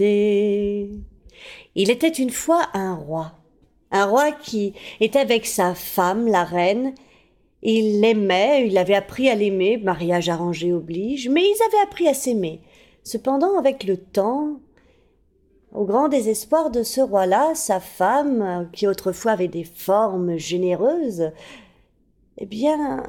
Il était une fois un roi qui était avec sa femme, la reine. Il l'aimait, il avait appris à l'aimer, mariage arrangé oblige, mais ils avaient appris à s'aimer. Cependant, avec le temps, au grand désespoir de ce roi-là, sa femme, qui autrefois avait des formes généreuses, eh bien,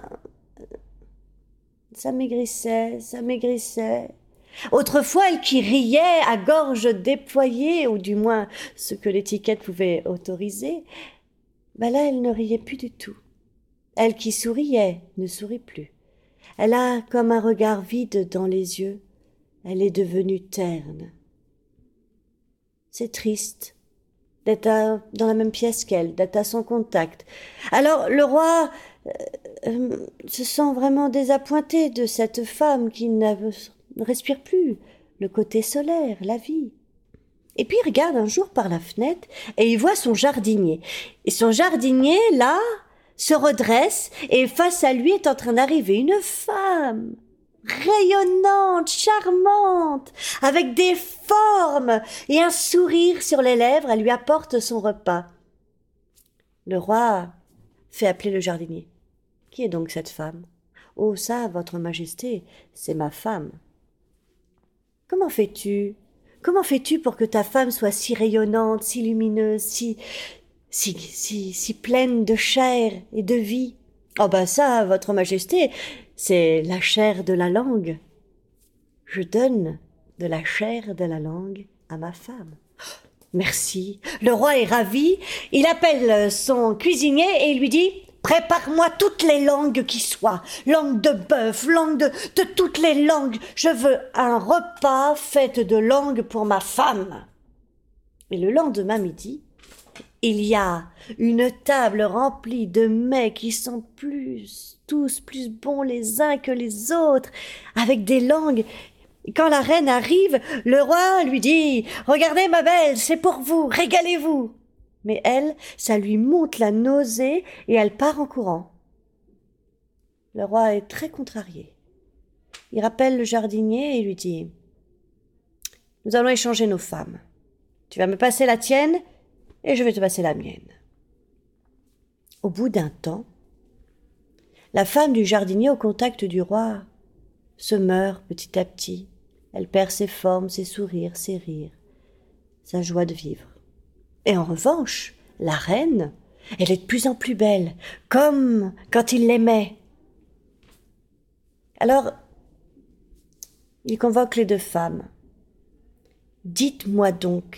ça maigrissait, ça maigrissait. Autrefois, elle qui riait à gorge déployée, ou du moins ce que l'étiquette pouvait autoriser, là, elle ne riait plus du tout. Elle qui souriait ne sourit plus. Elle a comme un regard vide dans les yeux. Elle est devenue terne. C'est triste d'être dans la même pièce qu'elle, d'être à son contact. Alors le roi se sent vraiment désappointé de cette femme qui ne respire plus le côté solaire, la vie. Et puis il regarde un jour par la fenêtre et il voit son jardinier. Et son jardinier, là, se redresse et face à lui est en train d'arriver une femme rayonnante, charmante, avec des formes et un sourire sur les lèvres. Elle lui apporte son repas. Le roi fait appeler le jardinier. Qui est donc cette femme? Oh, ça, votre majesté, c'est ma femme. Comment fais-tu? Comment fais-tu pour que ta femme soit si rayonnante, si lumineuse, si pleine de chair et de vie? Oh ça, votre majesté, c'est la chair de la langue. Je donne de la chair de la langue à ma femme. Merci. Le roi est ravi. Il appelle son cuisinier et il lui dit: prépare-moi toutes les langues qui soient. Langue de bœuf, langue de toutes les langues. Je veux un repas fait de langues pour ma femme. Et le lendemain midi, il y a une table remplie de mets qui sont tous plus bons les uns que les autres, avec des langues. Quand la reine arrive, le roi lui dit: regardez ma belle, c'est pour vous, régalez-vous. Mais elle, ça lui monte la nausée et elle part en courant. Le roi est très contrarié. Il rappelle le jardinier et lui dit: nous allons échanger nos femmes. Tu vas me passer la tienne et je vais te passer la mienne. Au bout d'un temps, la femme du jardinier au contact du roi se meurt petit à petit. Elle perd ses formes, ses sourires, ses rires, sa joie de vivre. Et en revanche, la reine, elle est de plus en plus belle, comme quand il l'aimait. Alors, il convoque les deux femmes. Dites-moi donc,